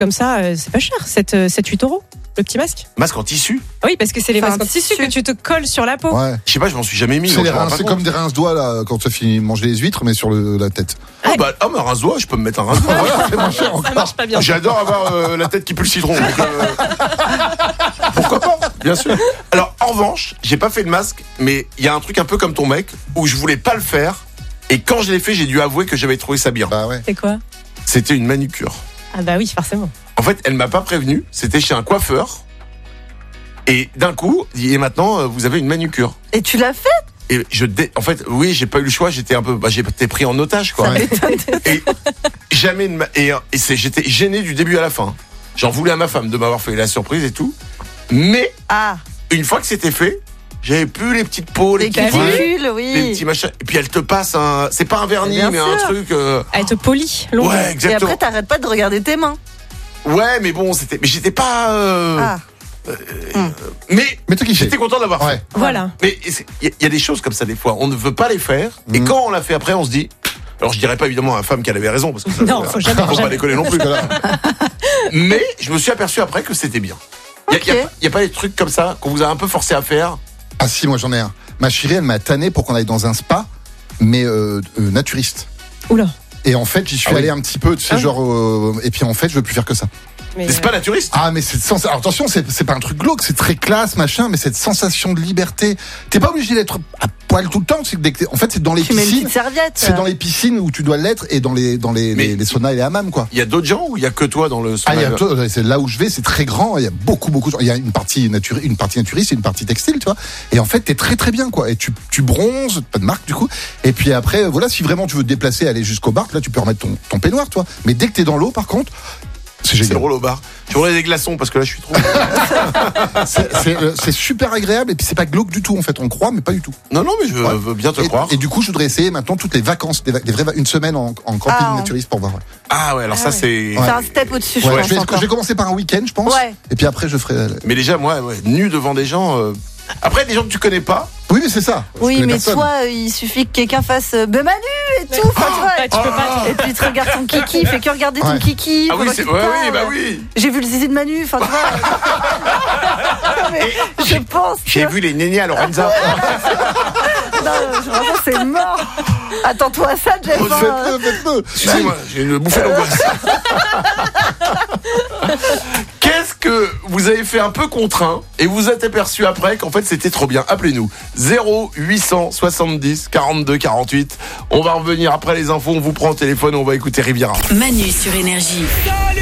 Comme ça, c'est pas cher, 7-8 euros, le petit masque. Masque en tissu? Oui, parce que c'est les masques en tissu que tu te colles sur la peau. Ouais. Je sais pas, je m'en suis jamais mis. C'est comme des rince-doigts là, quand tu finis de manger les huîtres, mais sur la tête. Mais un rince-doigt, je peux me mettre un rince-doigt. Voilà, c'est moins cher Ça encore. marche pas bien. J'adore avoir la tête qui pue le citron. Donc, pourquoi pas? Bien sûr. Alors, en revanche, j'ai pas fait de masque, mais il y a un truc un peu comme ton mec, où je voulais pas le faire, et quand je l'ai fait, j'ai dû avouer que j'avais trouvé ça bien. Bah ouais. C'est quoi? C'était une manucure. Ah bah oui, forcément. En fait, elle m'a pas prévenu, c'était chez un coiffeur, et d'un coup, il dit, et maintenant, vous avez une manucure. Et tu l'as fait? Et en fait, oui, j'ai pas eu le choix. J'étais un peu, j'ai été pris en otage, quoi. Ouais. Et jamais j'étais gêné du début à la fin. J'en voulais à ma femme de m'avoir fait la surprise et tout. Mais une fois que c'était fait, j'avais plus les petites peaux, les petits cuticules, oui. les petits machins. Et puis elle te passe c'est pas un vernis, Bien mais sûr. un truc. Elle te polie l'ongle. Ouais, Et exactement. après, t'arrêtes pas de regarder tes mains. Ouais, mais bon, mais j'étais pas. Mais toi qui j'étais content de l'avoir fait. Voilà. Mais il y a des choses comme ça des fois. On ne veut pas les faire, et quand on l'a fait après, on se dit. Alors je dirais pas évidemment à la femme qu'elle avait raison parce que ça, Non, faut jamais. faut pas déconner non plus. Mais je me suis aperçu après que c'était bien. Il y a pas des trucs comme ça qu'on vous a un peu forcé à faire. Ah si, moi j'en ai un. Ma chérie, elle m'a tanné pour qu'on aille dans un spa, mais naturiste. Oula. Et en fait, j'y suis allé un petit peu, tu sais, et puis en fait, je veux plus faire que ça. Mais C'est pas naturiste. Ah, mais alors attention, c'est pas un truc glauque, c'est très classe, machin, mais cette sensation de liberté, t'es pas obligé d'être à poil tout le temps. En fait, c'est dans les Tu mets une piscines. petite serviette. C'est dans les piscines où tu dois l'être et dans les les saunas et les hammams, quoi. Il y a d'autres gens ou il y a que toi dans le sauna? C'est là où je vais, c'est très grand, il y a beaucoup de gens. Il y a une partie naturiste et une partie textile, tu vois. Et en fait, t'es très très bien, quoi. Et tu bronzes, pas de marque du coup. Et puis après, voilà, si vraiment tu veux te déplacer, aller jusqu'au bar, là tu peux remettre ton peignoir, toi. Mais dès que t'es dans l'eau, par contre, c'est génial. C'est drôle au bar. Tu aurais des glaçons parce que là je suis trop. C'est super agréable et puis c'est pas glauque du tout en fait. On croit mais pas du tout. Non, mais je veux bien te croire. Et du coup, je voudrais essayer maintenant toutes les vacances, une semaine en camping naturiste pour voir. Ah ouais, alors ça c'est. C'est un step au-dessus, je Ouais, pense. je vais commencer par un week-end, je pense. Ouais. Et puis après, je ferai. Mais déjà, moi, nu devant des gens. Après, des gens que tu connais pas. Oui, mais c'est ça. Je Oui, connais mais personne. toi, il suffit que quelqu'un fasse Manu et tout. Enfin, tu vois, tu peux pas. Et puis tu regardes ton kiki, fais que regarder ton kiki. Ah oui, pendant c'est. qu'il Ouais, parle. oui, bah oui. J'ai vu le zizi de Manu, enfin, tu vois. Mais je pense. J'ai vu les nénés à Lorenza. Non, vraiment, c'est mort. Attends-toi à ça, Jeff. Faites-le. Excusez-moi, j'ai une bouffée d'angoisse. Qu'est-ce que vous avez fait un peu contraint et vous êtes aperçu après qu'en fait c'était trop bien? Appelez-nous 0870 42 48. On va revenir après les infos, on vous prend au téléphone, on va écouter Riviera. Manu sur Énergie.